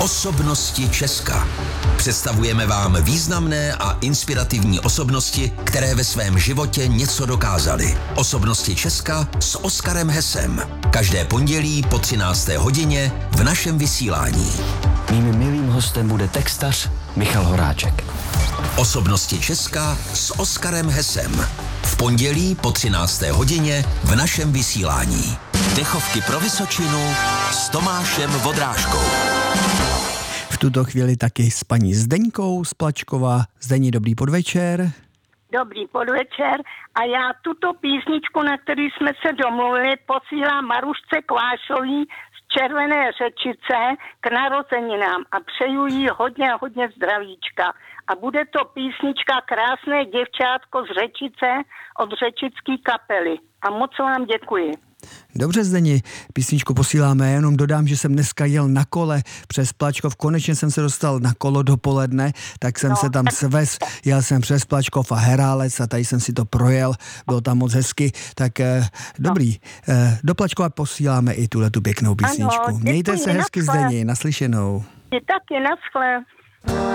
Osobnosti Česka. Představujeme vám významné a inspirativní osobnosti, které ve svém životě něco dokázaly. Osobnosti Česka s Oskarem Hesem. Každé pondělí po 13. hodině v našem vysílání. Mým milým hostem bude textař Michal Horáček. Osobnosti Česka s Oskarem Hesem. V pondělí po 13. hodině v našem vysílání. Dechovky pro Vysočinu s Tomášem Vodrážkou. V tuto chvíli taky s paní Zdeňkou z Plačkova. Zdeni, dobrý podvečer. Dobrý podvečer a já tuto písničku, na který jsme se domluvili, posílám Marušce Kvášový z Červené Řečice k narozeninám a přeju jí hodně zdravíčka. A bude to písnička Krásné děvčátko z Řečice od řečický kapely. A moc vám děkuji. Dobře, Zdeni, písničku posíláme, jenom dodám, že jsem dneska jel na kole přes Plačkov, konečně jsem se dostal na kolo dopoledne, tak jsem se tam svez, jel jsem přes Plačkov a Herálec a tady jsem si to projel, bylo tam moc hezky, tak dobrý, do Plačkova posíláme i tuhletu pěknou písničku. Ano, mějte se hezky, naschle. Zdeni, naslyšenou. I taky, naschle.